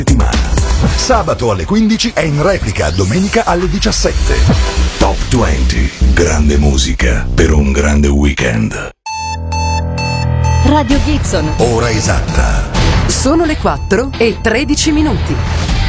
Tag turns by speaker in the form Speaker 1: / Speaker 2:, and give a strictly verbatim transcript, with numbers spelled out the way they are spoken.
Speaker 1: Sabato alle quindici e in replica domenica alle diciassette. Top venti, grande musica per un grande weekend.
Speaker 2: Radio Gibson.
Speaker 1: Ora esatta.
Speaker 2: Sono le quattro e tredici minuti.